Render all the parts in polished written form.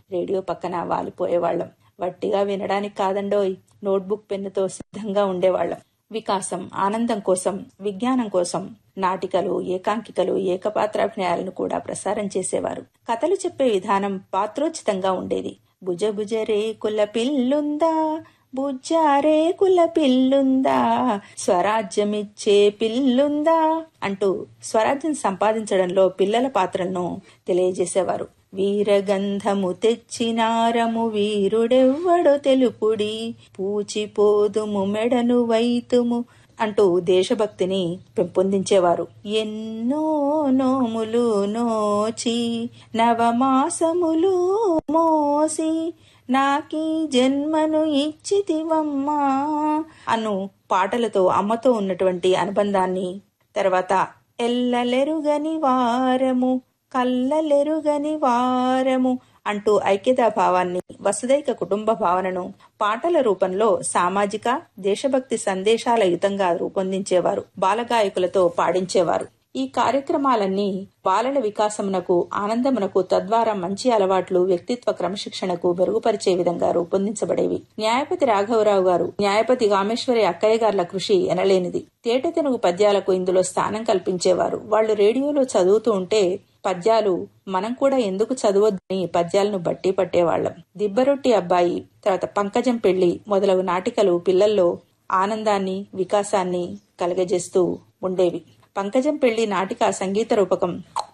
Radio పక్కన వాలిపోయేవాళ్లం. వట్టిగా వినడానికి కాదండోయ్, notebook పెన్నుతో సిద్ధంగా ఉండేవాళ్లం. వికాసం, ఆనందం కోసం, విజ్ఞానం కోసం నాటికలు, ఏకాంకికలు, ఏకపాత్రాభినయాలను కూడా ప్రసారం చేసేవారు. కథలు చెప్పే విధానం పాత్రోచితంగా ఉండేది. భుజభుజ రేకుల పిల్లుందా, బుజ్జారేకుల పిల్లుందా, స్వరాజ్యమిచ్చే పిల్లుందా అంటూ స్వరాజ్యం సంపాదించడంలో పిల్లల పాత్రలను తెలియజేసేవారు. వీరగంధము తెచ్చినారము వీరుడెవ్వడో తెలుపుడి, పూచిపోదుము మెడను వైతుము అంటూ దేశభక్తిని పెంపొందించేవారు. ఎన్నో నోములు నోచి నవమాసములు మోసి నాకీ జన్మను ఇచ్చితివమ్మా అను పాటలతో అమ్మతో ఉన్నటువంటి అనుబంధాన్ని, తర్వాత ఎల్లలెరుగని వారము కల్లలెరుగని వారము అంటూ ఐక్యతా భావాన్ని, వసుదైక కుటుంబ భావనను పాటల రూపంలో సామాజిక, దేశభక్తి సందేశాల యుతంగా రూపొందించేవారు. బాలగాయకులతో పాడించేవారు. ఈ కార్యక్రమాలన్నీ బాలల వికాసమునకు, ఆనందమునకు, తద్వారా మంచి అలవాట్లు, వ్యక్తిత్వ క్రమశిక్షణకు మెరుగుపరిచే విధంగా రూపొందించబడేవి. న్యాయపతి రాఘవరావు గారు, న్యాయపతి కామేశ్వరి అక్కయ్య గార్ల కృషి ఎనలేనిది. తేట తెనుగు పద్యాలకు ఇందులో స్థానం కల్పించేవారు. వాళ్లు రేడియోలో చదువుతూ ఉంటే పద్యాలు మనం కూడా ఎందుకు చదవద్దని పద్యాలను బట్టి పట్టేవాళ్లం. దిబ్బరొట్టి అబ్బాయి, తర్వాత పంకజం పెళ్లి మొదలగు నాటికలు పిల్లల్లో ఆనందాన్ని, వికాసాన్ని కలగజేస్తూ ఉండేవి. పంకజం పెళ్లి నాటిక సంగీత రూపకం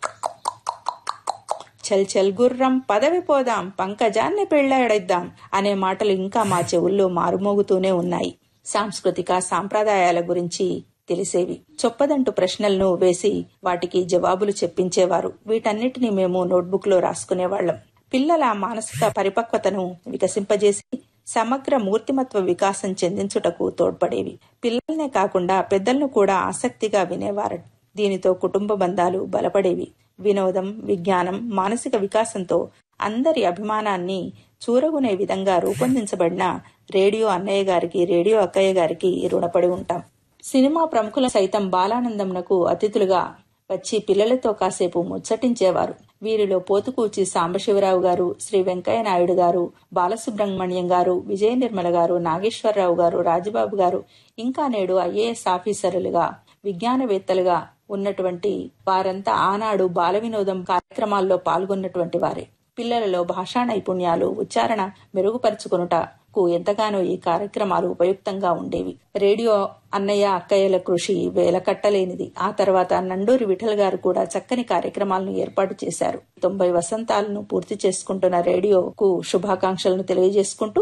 చల్ చల్ గుర్రం పదవి పోదాం, పంకజాన్ని పెళ్లాడేద్దాం అనే మాటలు ఇంకా మా చెవుల్లో మారుమోగుతూనే ఉన్నాయి. సాంస్కృతిక సాంప్రదాయాల గురించి తెలిసేవి. చొప్పదంటూ ప్రశ్నలను వేసి వాటికి జవాబులు చెప్పించేవారు. వీటన్నిటినీ మేము నోట్బుక్ లో రాసుకునేవాళ్లం. పిల్లల మానసిక పరిపక్వతను వికసింపజేసి సమగ్ర మూర్తిమత్వ వికాసం చెందించుటకు తోడ్పడేవి. పిల్లలనే కాకుండా పెద్దలను కూడా ఆసక్తిగా వినేవారు. దీనితో కుటుంబ బంధాలు బలపడేవి. వినోదం, విజ్ఞానం, మానసిక వికాసంతో అందరి అభిమానాన్ని చూరగునే విధంగా రూపొందించబడిన రేడియో అన్నయ్య గారికి, రేడియో అక్కయ్య గారికి రుణపడి ఉంటాం. సినిమా ప్రముఖుల సైతం బాలానందంనకు అతిథులుగా వచ్చి పిల్లలతో కాసేపు ముచ్చటించేవారు. వీరిలో పోతుకూచి సాంబశివరావు గారు, శ్రీ వెంకయ్య నాయుడు గారు, బాలసుబ్రహ్మణ్యం గారు, విజయ నిర్మల గారు, నాగేశ్వరరావు గారు, రాజబాబు గారు, ఇంకా నేడు ఐఏఎస్ ఆఫీసర్లుగా, విజ్ఞానవేత్తలుగా ఉన్నటువంటి వారంతా ఆనాడు బాల వినోదం కార్యక్రమాల్లో పాల్గొన్నటువంటి వారే. పిల్లలలో భాషా నైపుణ్యాలు, ఉచ్చారణ మెరుగుపరుచుకొనుటకు ఎంతగానో ఈ కార్యక్రమాలు ఉపయుక్తంగా ఉండేవి. రేడియో అన్నయ్య అక్కయ్యల కృషి వేలకట్టలేనిది. ఆ తర్వాత నండూరి విఠల్ గారు కూడా చక్కని కార్యక్రమాలను ఏర్పాటు చేశారు. 90 వసంతాలను పూర్తి చేసుకుంటున్న రేడియోకు శుభాకాంక్షలను తెలియజేసుకుంటూ,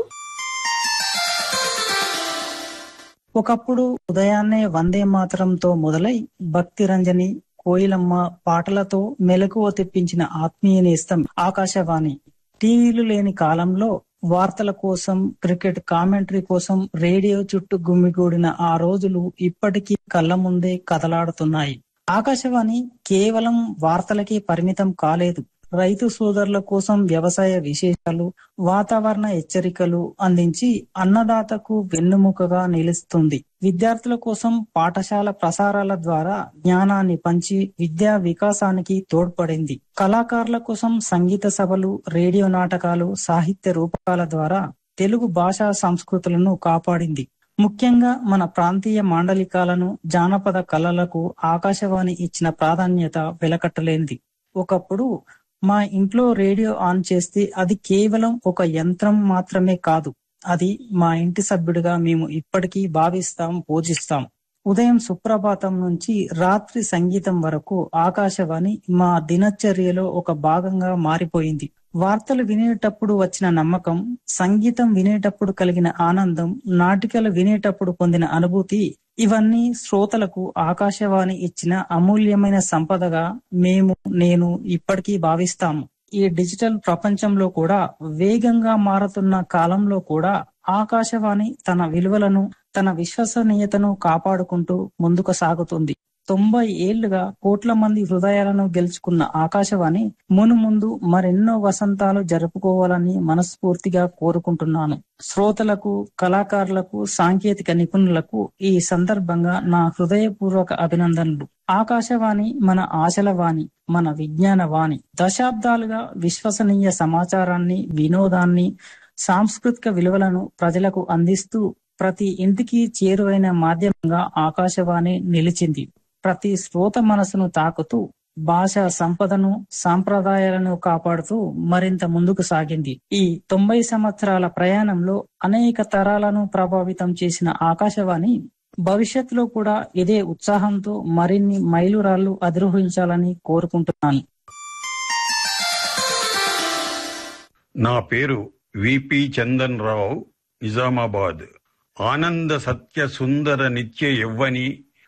ఒకప్పుడు ఉదయాన్నే వందే మాతరంతో మొదలై భక్తి రంజని, కోయిలమ్మ పాటలతో మెలకువ తెప్పించిన ఆత్మీయ నేస్తం ఆకాశవాణి. టీవీలు లేని కాలంలో వార్తల కోసం, క్రికెట్ కామెంటరీ కోసం రేడియో చుట్టూ గుమ్మిగూడిన ఆ రోజులు ఇప్పటికీ కళ్ల ముందే కదలాడుతున్నాయి. ఆకాశవాణి కేవలం వార్తలకే పరిమితం కాలేదు. రైతు సోదరుల కోసం వ్యవసాయ విశేషాలు, వాతావరణ హెచ్చరికలు అందించి అన్నదాతకు వెన్నుముకగా నిలుస్తుంది. విద్యార్థుల కోసం పాఠశాల ప్రసారాల ద్వారా జ్ఞానాన్ని పంచి విద్యా వికాసానికి తోడ్పడింది. కళాకారుల కోసం సంగీత సభలు, రేడియో నాటకాలు, సాహిత్య రూపకాల ద్వారా తెలుగు భాషా సంస్కృతులను కాపాడింది. ముఖ్యంగా మన ప్రాంతీయ మాండలికాలను, జానపద కళలకు ఆకాశవాణి ఇచ్చిన ప్రాధాన్యత వెలకట్టలేనిది. ఒకప్పుడు మా ఇంట్లో రేడియో ఆన్ చేస్తే అది కేవలం ఒక యంత్రం మాత్రమే కాదు, అది మా ఇంటి సభ్యుడిగా మేము ఇప్పటికీ భావిస్తాం, పూజిస్తాం. ఉదయం సుప్రభాతం నుంచి రాత్రి సంగీతం వరకు ఆకాశవాణి మా దినచర్యలో ఒక భాగంగా మారిపోయింది. వార్తలు వినేటప్పుడు వచ్చిన నమ్మకం, సంగీతం వినేటప్పుడు కలిగిన ఆనందం, నాటికలు వినేటప్పుడు పొందిన అనుభూతి, ఇవన్నీ శ్రోతలకు ఆకాశవాణి ఇచ్చిన అమూల్యమైన సంపదగా నేను ఇప్పటికీ భావిస్తాము. ఈ డిజిటల్ ప్రపంచంలో కూడా, వేగంగా మారుతున్న కాలంలో కూడా ఆకాశవాణి తన విలువలను, తన విశ్వసనీయతను కాపాడుకుంటూ ముందుకు సాగుతుంది. 90 ఏళ్లుగా కోట్ల మంది హృదయాలను గెలుచుకున్న ఆకాశవాణి మునుముందు మరెన్నో వసంతాలు జరుపుకోవాలని మనస్ఫూర్తిగా కోరుకుంటున్నాను. శ్రోతలకు, కళాకారులకు, సాంకేతిక నిపుణులకు ఈ సందర్భంగా నా హృదయపూర్వక అభినందనలు. ఆకాశవాణి మన ఆశల వాణి, మన విజ్ఞాన వాణి. దశాబ్దాలుగా విశ్వసనీయ సమాచారాన్ని, వినోదాన్ని, సాంస్కృతిక విలువలను ప్రజలకు అందిస్తూ ప్రతి ఇంటికి చేరువైన మాధ్యమంగా ఆకాశవాణి నిలిచింది. ప్రతి శ్రోత మనసును తాకుతూ భాషా సంపదను, సాంప్రదాయాలను కాపాడుతూ మరింత ముందుకు సాగింది. ఈ 90 సంవత్సరాల ప్రయాణంలో అనేక తరాలను ప్రభావితం చేసిన ఆకాశవాణి భవిష్యత్తులో కూడా ఇదే ఉత్సాహంతో మరిన్ని మైలురాళ్లు అధిరోహించాలని కోరుకుంటున్నాను. నా పేరు విపి చందన్ రావు, నిజామాబాద్. ఆనంద సత్య సుందర నిత్య యవ్వని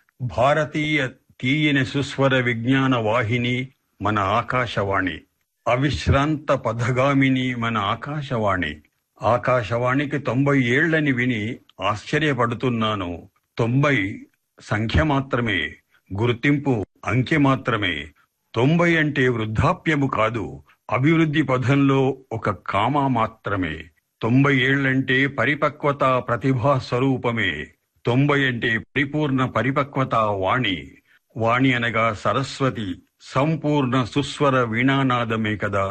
భారతీయ తీయని సుస్వర విజ్ఞాన వాహిని మన ఆకాశవాణి. అవిశ్రాంత పథగామిని మన ఆకాశవాణి. ఆకాశవాణికి 90 ఏళ్లని విని ఆశ్చర్యపడుతున్నాను. 90 సంఖ్య మాత్రమే, గుర్తింపు అంకె మాత్రమే. 90 అంటే వృద్ధాప్యము కాదు, అభివృద్ధి పథంలో ఒక కామా మాత్రమే. 90 ఏళ్లంటే పరిపక్వత ప్రతిభా స్వరూపమే. 90 అంటే పరిపూర్ణ పరిపక్వత వాణి. వాణి అనగా సరస్వతి, సంపూర్ణ సుస్వర వీణానాదమే కదా.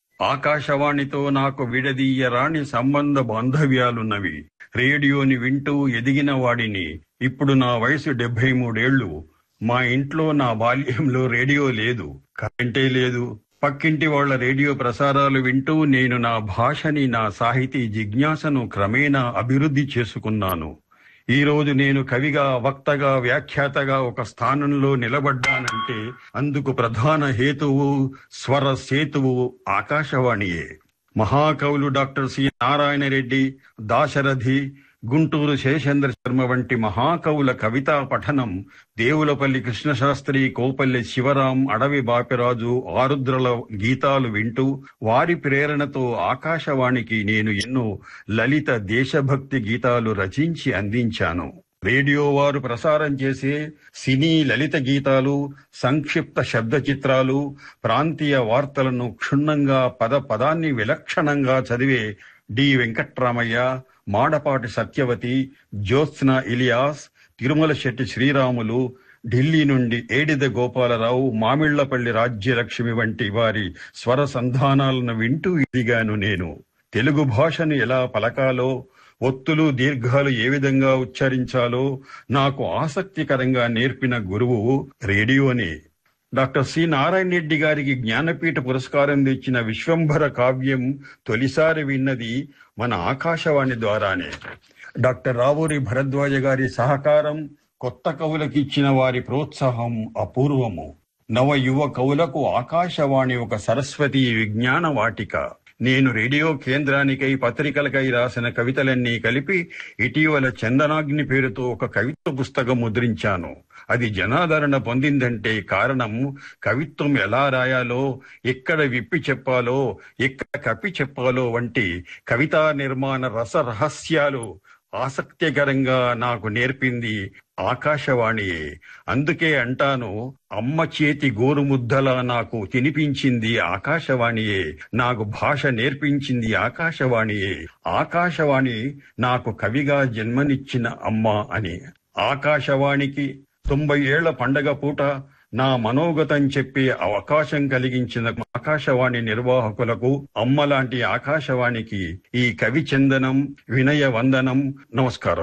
ఆకాశవాణితో నాకు విడదీయరాని సంబంధ బాంధవ్యాలున్నవి. రేడియోని వింటూ ఎదిగిన వాడిని. ఇప్పుడు నా వయసు 73 ఏళ్లు. మా ఇంట్లో నా బాల్యంలో రేడియో లేదు, కరెంటే లేదు. పక్కింటి వాళ్ల రేడియో ప్రసారాలు వింటూ నేను నా భాషని, నా సాహితీ జిజ్ఞాసను క్రమేణా అభివృద్ధి చేసుకున్నాను. ఈ రోజు నేను కవిగా, వక్తగా, వ్యాఖ్యాతగా ఒక స్థానంలో నిలబడ్డానంటే అందుకు ప్రధాన హేతువు, స్వర సేతువు ఆకాశవాణియే. మహాకవులు డాక్టర్ సి నారాయణ రెడ్డి, దాశరథి, గుంటూరు శేషేంద్ర శర్మ వంటి మహాకవుల కవితా పఠనం, దేవులపల్లి కృష్ణశాస్త్రి, కోపల్లి శివరాం, అడవి బాపిరాజు, ఆరుద్రల గీతాలు వింటూ వారి ప్రేరణతో ఆకాశవాణికి నేను ఎన్నో లలిత దేశభక్తి గీతాలు రచించి అందించాను. రేడియో వారు ప్రసారం చేసే సినీ లలిత గీతాలు, సంక్షిప్త శబ్ద చిత్రాలు, ప్రాంతీయ వార్తలను క్షుణ్ణంగా పదాన్ని విలక్షణంగా చదివే డి వెంకట్రామయ్య, మాడపాటి సత్యవతి, జ్యోత్స్న ఇలియాస్, తిరుమల శెట్టి శ్రీరాములు, ఢిల్లీ నుండి ఏడిద గోపాలరావు, మామిళ్లపల్లి రాజ్యలక్ష్మి వంటి వారి స్వర సంధానాలను వింటూ ఎదిగాను నేను. తెలుగు భాషను ఎలా పలకాలో, ఒత్తులు దీర్ఘాలు ఏ విధంగా ఉచ్చరించాలో నాకు ఆసక్తికరంగా నేర్పిన గురువు రేడియోనే. డాక్టర్ సి నారాయణ రెడ్డి గారికి జ్ఞానపీఠ పురస్కారం తెచ్చిన విశ్వంభర కావ్యం తొలిసారి విన్నది మన ఆకాశవాణి ద్వారానే. డాక్టర్ రావూరి భరద్వాజ గారి సహకారం, కొత్త కవులకిచ్చిన వారి ప్రోత్సాహం అపూర్వము. నవ యువ కవులకు ఆకాశవాణి ఒక సరస్వతి విజ్ఞాన వాటిక. నేను రేడియో కేంద్రానికై, పత్రికలకై రాసిన కవితలన్నీ కలిపి ఇటీవల చందనాగ్ని పేరుతో ఒక కవిత్వ పుస్తకం ముద్రించాను. అది జనాదరణ పొందిందంటే కారణం కవిత్వం ఎలా రాయాలో, ఎక్కడ విప్పి చెప్పాలో, ఎక్కడ కప్పి చెప్పాలో వంటి కవితా నిర్మాణ రస రహస్యాలు ఆసక్తికరంగా నాకు నేర్పింది ఆకాశవాణియే. అందుకే అంటాను, అమ్మ చేతి గోరుముద్దలా నాకు తినిపించింది ఆకాశవాణియే, నాకు భాష నేర్పించింది ఆకాశవాణియే. ఆకాశవాణి నాకు కవిగా జన్మనిచ్చిన అమ్మ అని. ఆకాశవాణికి 90 ఏళ్ల పండగ పూట నా మనోగతం చెప్పే అవకాశం కలిగించిన ఆకాశవాణి నిర్వాహకులకు, అమ్మలాంటి ఆకాశవాణికి ఈ కవి చందనం, వినయ వందనం, నమస్కారం.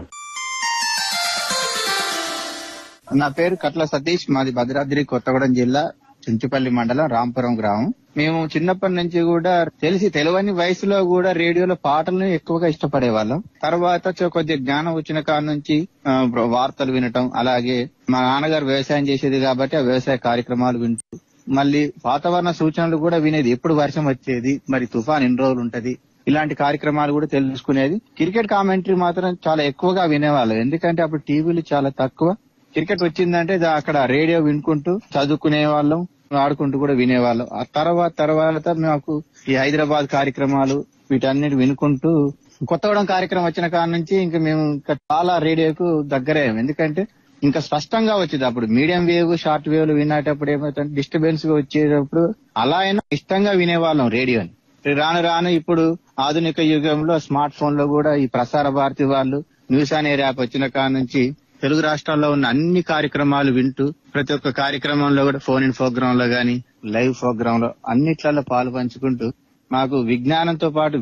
నా పేరు కట్ల సతీష్, మాది భద్రాద్రి కొత్తగూడెం జిల్లా, చుంచుపల్లి మండలం, రాంపురం గ్రామం. మేము చిన్నప్పటి నుంచి కూడా తెలియని వయసులో కూడా రేడియోలో పాటలను ఎక్కువగా ఇష్టపడే వాళ్ళం. తర్వాత కొద్దిగా జ్ఞానం వచ్చిన కాడ నుంచి వార్తలు వినటం, అలాగే మా నాన్నగారు వ్యవసాయం చేసేది కాబట్టి ఆ వ్యవసాయ కార్యక్రమాలు వింటూ, మళ్ళీ వాతావరణ సూచనలు కూడా వినేది, ఎప్పుడు వర్షం వచ్చేది, మరి తుఫాన్ ఎన్ని రోజులు ఉంటది, ఇలాంటి కార్యక్రమాలు కూడా తెలుసుకునేది. క్రికెట్ కామెంటరీ మాత్రం చాలా ఎక్కువగా వినేవాళ్ళం, ఎందుకంటే అప్పుడు టీవీలు చాలా తక్కువ. క్రికెట్ వచ్చిందంటే అక్కడ రేడియో వినుకుంటూ చదువుకునే వాళ్ళం, ఆడుకుంటూ కూడా వినేవాళ్ళం. ఆ తర్వాత మాకు ఈ హైదరాబాద్ కార్యక్రమాలు వీటన్నిటి వినుకుంటూ, కొత్తగూడెం కార్యక్రమం వచ్చిన కాడ నుంచి ఇంకా మేము చాలా రేడియోకు దగ్గరయ్యాం. ఎందుకంటే ఇంకా స్పష్టంగా వచ్చేది. అప్పుడు మీడియం వేవ్, షార్ట్ వేవ్ వినేటప్పుడు ఏమవుతుంది, డిస్టర్బెన్స్ గా వచ్చేటప్పుడు అలా అయినా ఇష్టంగా వినేవాళ్ళం రేడియోని. రాను రాను ఇప్పుడు ఆధునిక యుగంలో స్మార్ట్ ఫోన్ లో కూడా ఈ ప్రసార భారతి వాళ్ళు న్యూస్ అనే యాప్ వచ్చిన కాడ నుంచి తెలుగు రాష్ట్రాల్లో ఉన్న అన్ని కార్యక్రమాలు వింటూ ప్రతి ఒక్క కార్యక్రమంలో కూడా ఫోన్ ఇన్ ప్రోగ్రామ్ లో గానీ, లైవ్ ప్రోగ్రామ్ లో అన్నిట్లలో పాలు పంచుకుంటూ మాకు విజ్ఞానంతో పాటు